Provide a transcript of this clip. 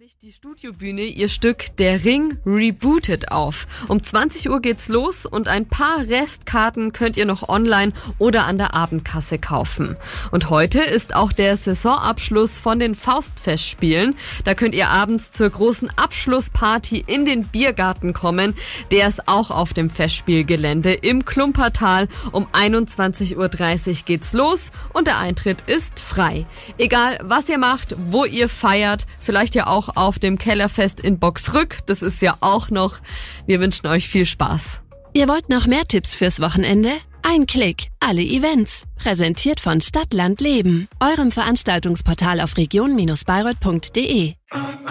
Die Studiobühne ihr Stück Der Ring rebootet auf. Um 20 Uhr geht's los und ein paar Restkarten könnt ihr noch online oder an der Abendkasse kaufen. Und heute ist auch der Saisonabschluss von den Faustfestspielen. Da könnt ihr abends zur großen Abschlussparty in den Biergarten kommen. Der ist auch auf dem Festspielgelände im Klumpertal. Um 21.30 Uhr geht's los und der Eintritt ist frei. Egal, was ihr macht, wo ihr feiert, vielleicht ja auch auf dem Kellerfest in Boxrück. Das ist ja auch noch. Wir wünschen euch viel Spaß. Ihr wollt noch mehr Tipps fürs Wochenende? Ein Klick, alle Events. Präsentiert von Stadt, Land, Leben. Eurem Veranstaltungsportal auf region-bayreuth.de.